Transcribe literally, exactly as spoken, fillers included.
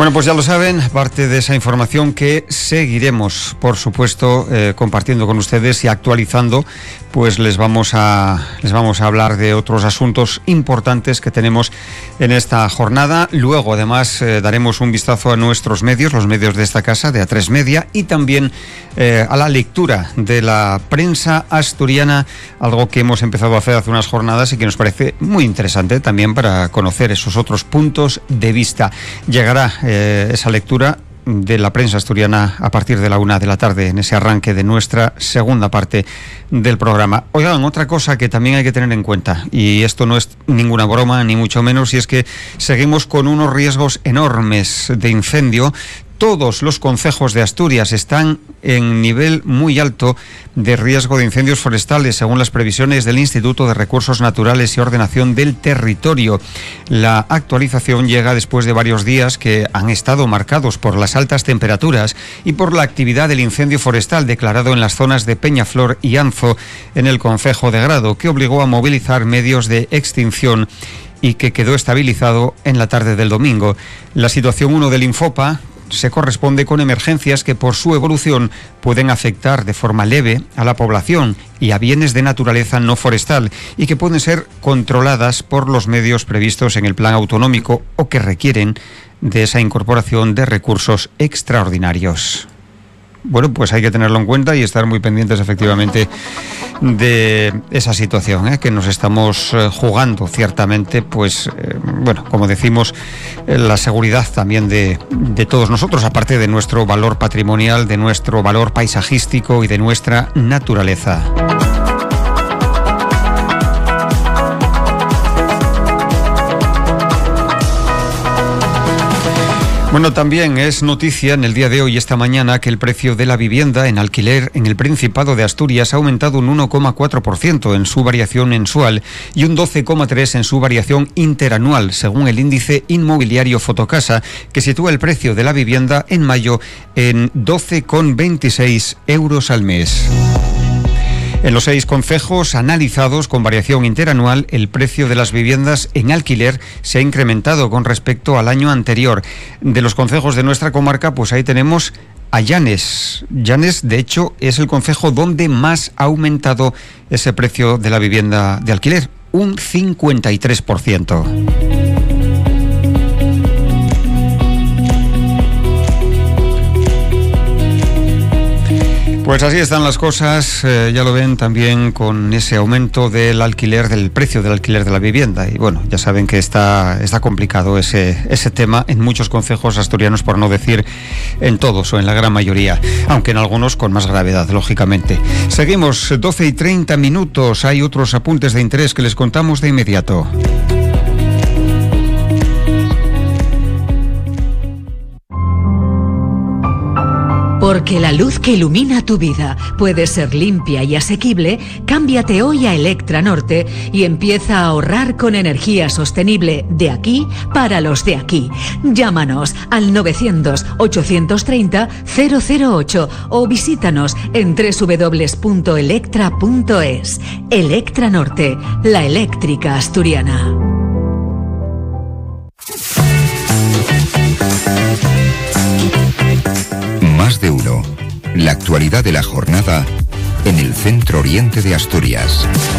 Bueno, pues ya lo saben, parte de esa información que seguiremos, por supuesto, eh, compartiendo con ustedes y actualizando, pues les vamos a les vamos a hablar de otros asuntos importantes que tenemos en esta jornada. Luego, además, eh, daremos un vistazo a nuestros medios, los medios de esta casa, de A tres Media, y también eh, a la lectura de la prensa asturiana, algo que hemos empezado a hacer hace unas jornadas y que nos parece muy interesante también para conocer esos otros puntos de vista. Llegará eh, esa lectura de la prensa asturiana a partir de la una de la tarde, en ese arranque de nuestra segunda parte del programa. Oigan, otra cosa que también hay que tener en cuenta, y esto no es ninguna broma, ni mucho menos, y es que seguimos con unos riesgos enormes de incendio. Todos los concejos de Asturias están en nivel muy alto de riesgo de incendios forestales, según las previsiones del Instituto de Recursos Naturales y Ordenación del Territorio. La actualización llega después de varios días que han estado marcados por las altas temperaturas y por la actividad del incendio forestal declarado en las zonas de Peñaflor y Anzo, en el concejo de Grado, que obligó a movilizar medios de extinción y que quedó estabilizado en la tarde del domingo. La situación uno del Infopa se corresponde con emergencias que por su evolución pueden afectar de forma leve a la población y a bienes de naturaleza no forestal y que pueden ser controladas por los medios previstos en el plan autonómico o que requieren de esa incorporación de recursos extraordinarios. Bueno, pues hay que tenerlo en cuenta y estar muy pendientes efectivamente de esa situación, ¿eh? que nos estamos eh, jugando ciertamente, pues, eh, bueno, como decimos, eh, la seguridad también de, de todos nosotros, aparte de nuestro valor patrimonial, de nuestro valor paisajístico y de nuestra naturaleza. Bueno, también es noticia en el día de hoy, esta mañana, que el precio de la vivienda en alquiler en el Principado de Asturias ha aumentado un uno coma cuatro por ciento en su variación mensual y un doce coma tres por ciento en su variación interanual, según el índice inmobiliario Fotocasa, que sitúa el precio de la vivienda en mayo en doce coma veintiséis euros al mes. En los seis concejos analizados con variación interanual, el precio de las viviendas en alquiler se ha incrementado con respecto al año anterior. De los concejos de nuestra comarca, pues ahí tenemos a Llanes. Llanes, de hecho, es el concejo donde más ha aumentado ese precio de la vivienda de alquiler, un cincuenta y tres por ciento. Pues así están las cosas, eh, ya lo ven también con ese aumento del alquiler, del precio del alquiler de la vivienda. Y bueno, ya saben que está, está complicado ese, ese tema en muchos concejos asturianos, por no decir en todos o en la gran mayoría, aunque en algunos con más gravedad, lógicamente. Seguimos, doce y treinta minutos, hay otros apuntes de interés que les contamos de inmediato. Porque la luz que ilumina tu vida puede ser limpia y asequible, cámbiate hoy a Electra Norte y empieza a ahorrar con energía sostenible de aquí para los de aquí. Llámanos al novecientos, ochocientos treinta, cero cero ocho o visítanos en doble u doble u doble u punto electra punto es. Electra Norte, la eléctrica asturiana. Más de uno. La actualidad de la jornada en el centro oriente de Asturias.